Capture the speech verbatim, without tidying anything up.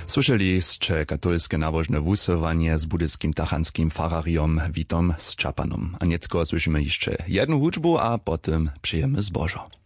Słyszeli ste katolskie nabożne wusowanie z budyskim tachanskim farariom Witom z Czapanom. A nietko słyszymy jeszcze jedną hudżbu, a potem przyjemy zbożo.